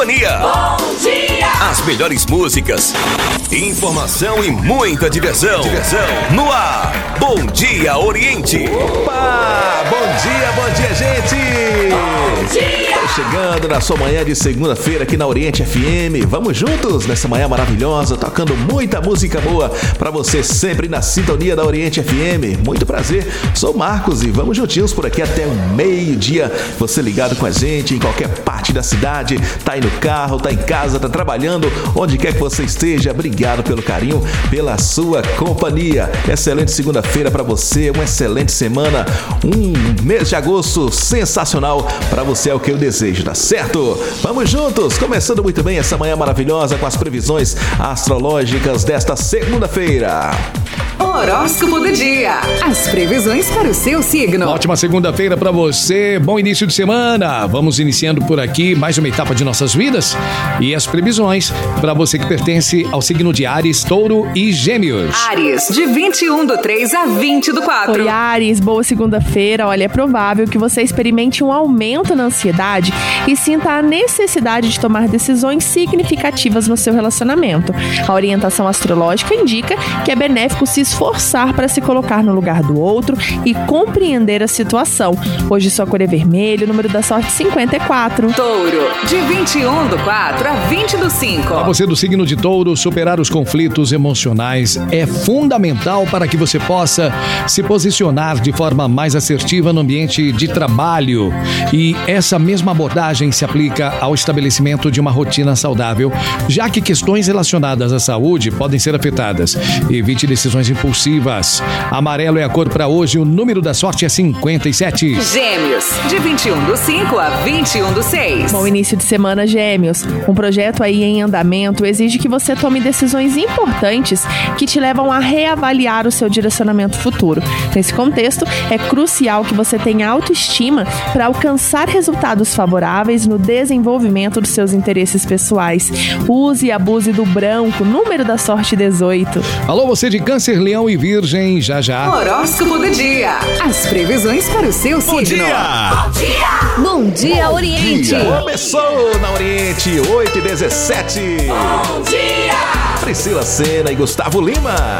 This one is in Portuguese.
Bom dia! As melhores músicas, informação e muita diversão. No ar, Bom Dia Oriente. Opa! Bom dia, gente! Bom dia! Chegando na sua manhã de segunda-feira aqui na Oriente FM. Vamos juntos nessa manhã maravilhosa, tocando muita música boa pra você sempre na sintonia da Oriente FM. Muito prazer, sou o Marcos e vamos juntinhos por aqui até o meio-dia. Você ligado com a gente em qualquer parte da cidade, tá aí no carro, tá em casa, tá trabalhando, onde quer que você esteja. Obrigado pelo carinho, pela sua companhia. Excelente segunda-feira pra você, uma excelente semana, um mês de agosto sensacional pra você, é o que eu desejo, tá certo? Vamos juntos, começando muito bem essa manhã maravilhosa com as previsões astrológicas desta segunda-feira. Horóscopo do dia. As previsões para o seu signo. Ótima segunda-feira para você. Bom início de semana. Vamos iniciando por aqui mais uma etapa de nossas vidas e as previsões para você que pertence ao signo de Áries, Touro e Gêmeos. Áries, de 21/3 a 20/4. Oi, Áries, boa segunda-feira. Olha, é provável que você experimente um aumento na ansiedade e sinta a necessidade de tomar decisões significativas no seu relacionamento. A orientação astrológica indica que é benéfico se esforçar para se colocar no lugar do outro e compreender a situação. Hoje sua cor é vermelho, o número da sorte 54. Touro, de 21/4 a 20/5. Para você do signo de Touro, superar os conflitos emocionais é fundamental para que você possa se posicionar de forma mais assertiva no ambiente de trabalho. E essa mesma abordagem se aplica ao estabelecimento de uma rotina saudável, já que questões relacionadas à saúde podem ser afetadas. Evite decisões impulsivas. Amarelo é a cor para hoje, o número da sorte é 57. Gêmeos, de 21/5 a 21/6. Bom início de semana, Gêmeos. Um projeto aí em andamento exige que você tome decisões importantes que te levam a reavaliar o seu direcionamento futuro. Nesse contexto, é crucial que você tenha autoestima para alcançar resultados favoráveis no desenvolvimento dos seus interesses pessoais. Use e abuse do branco, número da sorte 18. Alô, você de Câncer, Leão e Virgem, já. Horóscopo do dia. As previsões para o seu signo. Bom dia! Bom dia, Oriente. Começou na Oriente, 8h17. Bom dia! Priscila Sena e Gustavo Lima.